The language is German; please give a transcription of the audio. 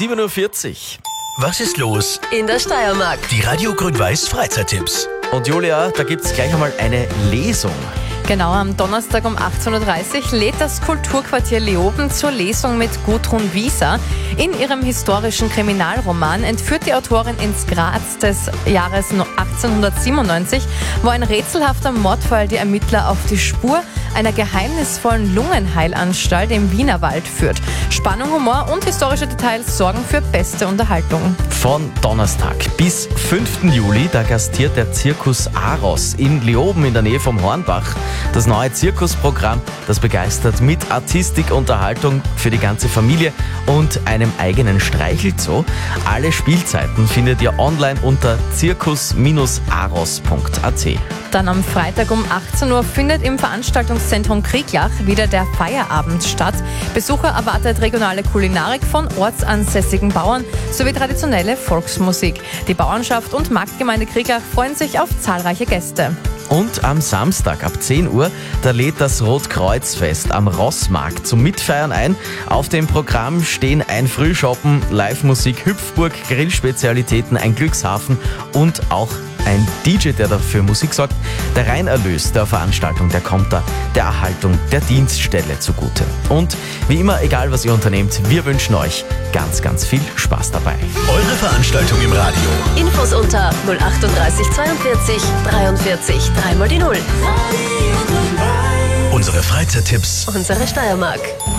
7:40 Uhr. Was ist los? In der Steiermark. Die Radio Grün-Weiß Freizeittipps. Und Julia, da gibt's gleich einmal eine Lesung. Genau, am Donnerstag um 18.30 Uhr lädt das Kulturquartier Leoben zur Lesung mit Gudrun Wieser. In ihrem historischen Kriminalroman entführt die Autorin ins Graz des Jahres 1897, wo ein rätselhafter Mordfall die Ermittler auf die Spur einer geheimnisvollen Lungenheilanstalt im Wienerwald führt. Spannung, Humor und historische Details sorgen für beste Unterhaltung. Von Donnerstag bis 5. Juli, da gastiert der Zirkus Aros in Leoben in der Nähe vom Hornbach. Das neue Zirkusprogramm, das begeistert mit Artistik, Unterhaltung für die ganze Familie und einem eigenen Streichelzoo. Alle Spielzeiten findet ihr online unter zirkus-aros.at. Dann am Freitag um 18 Uhr findet im Veranstaltungszentrum Krieglach wieder der Feierabend statt. Besucher erwartet regionale Kulinarik von ortsansässigen Bauern sowie traditionelle Volksmusik. Die Bauernschaft und Marktgemeinde Krieglach freuen sich auf zahlreiche Gäste. Und am Samstag ab 10 Uhr, da lädt das Rotkreuzfest am Rossmarkt zum Mitfeiern ein. Auf dem Programm stehen ein Frühshoppen, Live-Musik, Hüpfburg, Grillspezialitäten, ein Glückshafen und auch ein DJ, der dafür Musik sorgt. Der Reinerlös der Veranstaltung, der kommt da der Erhaltung der Dienststelle zugute. Und wie immer, egal was ihr unternehmt, wir wünschen euch ganz, ganz viel Spaß dabei. Eure Veranstaltung im Radio. Infos unter 038 42 43 3 mal die 0. Unsere Freizeittipps. Unsere Steiermark.